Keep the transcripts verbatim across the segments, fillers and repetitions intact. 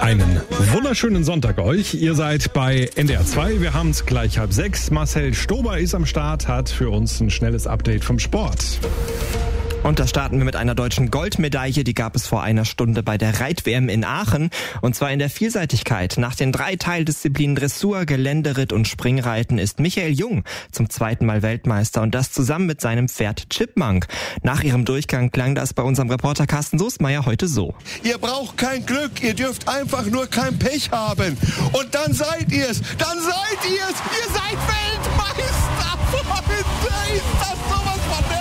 Einen wunderschönen Sonntag euch. Ihr seid bei N D R zwei. Wir haben es gleich halb sechs. Marcel Stober ist am Start, hat für uns ein schnelles Update vom Sport. Und da starten wir mit einer deutschen Goldmedaille, die gab es vor einer Stunde bei der Reit-W M in Aachen. Und zwar in der Vielseitigkeit. Nach den drei Teildisziplinen Dressur, Geländeritt und Springreiten ist Michael Jung zum zweiten Mal Weltmeister und das zusammen mit seinem Pferd Chipmunk. Nach ihrem Durchgang klang das bei unserem Reporter Carsten Soestmeier heute so. Ihr braucht kein Glück, ihr dürft einfach nur kein Pech haben. Und dann seid ihr's, dann seid ihr's, ihr seid Weltmeister! Freunde, ist das sowas von der...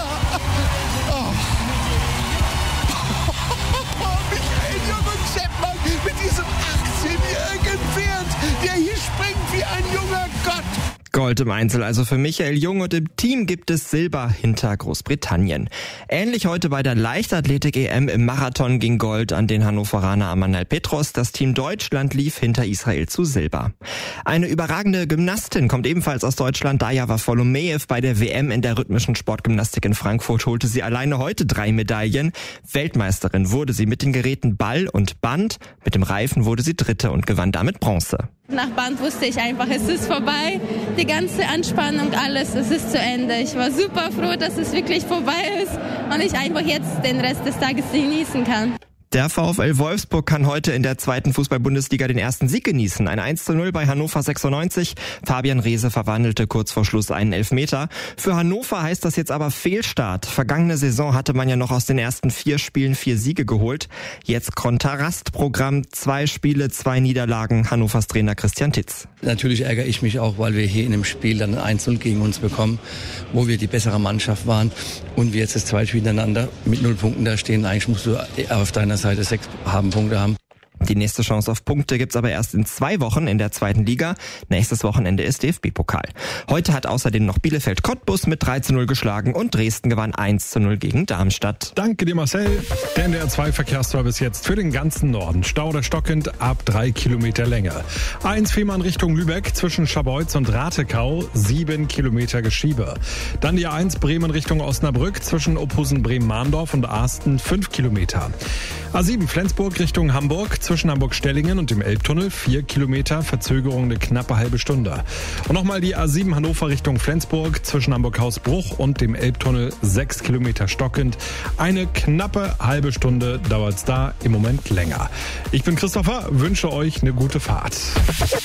Mit diesem achtzehnjährigen Pferd, der hier springt wie ein junger Gott. Gold im Einzel also für Michael Jung und im Team gibt es Silber hinter Großbritannien. Ähnlich heute bei der Leichtathletik-E M im Marathon ging Gold an den Hannoveraner Amanal Petros. Das Team Deutschland lief hinter Israel zu Silber. Eine überragende Gymnastin kommt ebenfalls aus Deutschland. Daja Wafolomeev bei der W M in der rhythmischen Sportgymnastik in Frankfurt holte sie alleine heute drei Medaillen. Weltmeisterin wurde sie mit den Geräten Ball und Band. Mit dem Reifen wurde sie Dritte und gewann damit Bronze. Nach Band wusste ich einfach, es ist vorbei. Die ganze Anspannung, alles, es ist zu Ende. Ich war super froh, dass es wirklich vorbei ist und ich einfach jetzt den Rest des Tages genießen kann. Der VfL Wolfsburg kann heute in der zweiten Fußball-Bundesliga den ersten Sieg genießen. Ein eins zu null bei Hannover sechsundneunzig. Fabian Reese verwandelte kurz vor Schluss einen Elfmeter. Für Hannover heißt das jetzt aber Fehlstart. Vergangene Saison hatte man ja noch aus den ersten vier Spielen vier Siege geholt. Jetzt Kontrastprogramm, zwei Spiele, zwei Niederlagen. Hannovers Trainer Christian Titz. Natürlich ärgere ich mich auch, weil wir hier in dem Spiel dann ein eins zu null gegen uns bekommen, wo wir die bessere Mannschaft waren und wir jetzt das zweite Spiel hintereinander mit null Punkten da stehen. Eigentlich musst du auf deiner Seite sechs haben Punkte haben. Die nächste Chance auf Punkte gibt's aber erst in zwei Wochen in der zweiten Liga. Nächstes Wochenende ist D F B-Pokal. Heute hat außerdem noch Bielefeld Cottbus mit drei zu null geschlagen und Dresden gewann eins zu null gegen Darmstadt. Danke dir, Marcel. Der N D R zwei Verkehrsservice jetzt für den ganzen Norden. Stau oder stockend ab drei Kilometer Länge. A eins Fehmarn Richtung Lübeck zwischen Scharbeutz und Rathekau, sieben Kilometer Geschiebe. Dann die A eins Bremen Richtung Osnabrück zwischen Ophusen Bremen-Mahndorf und Arsten, fünf Kilometer. A sieben Flensburg Richtung Hamburg zwischen Hamburg-Stellingen und dem Elbtunnel, vier Kilometer, Verzögerung eine knappe halbe Stunde. Und nochmal die A sieben Hannover Richtung Flensburg zwischen Hamburg-Hausbruch und dem Elbtunnel, sechs Kilometer stockend. Eine knappe halbe Stunde dauert's da, im Moment länger. Ich bin Christopher, wünsche euch eine gute Fahrt.